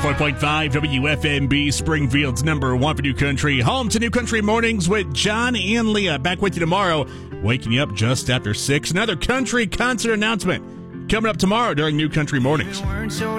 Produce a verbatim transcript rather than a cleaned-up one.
one oh four point five W F M B, Springfield's number one for New Country. Home to New Country Mornings with John and Leah. Back with you tomorrow, waking you up just after six. Another country concert announcement coming up tomorrow during New Country Mornings.